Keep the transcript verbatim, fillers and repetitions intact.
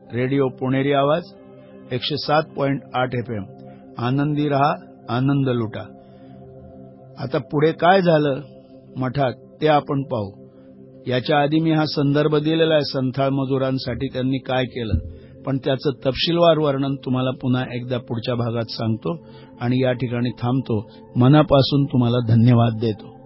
Radio पुणेरी आवाज एकशे सात पॉइंट आठ एफ एम. आनंदी रहा, आनंद लुटा. आता पुढे काय झालं मठात ते आपण पाहू. याच्या आधी मी हा संदर्भ दिलेला आहे संथाळ मजुरांसाठी त्यांनी काय केलं, पण त्याचं तपशीलवार वर्णन तुम्हाला पुन्हा एकदा पुढच्या भागात सांगतो आणि या ठिकाणी थांबतो. मनापासून तुम्हाला धन्यवाद देतो.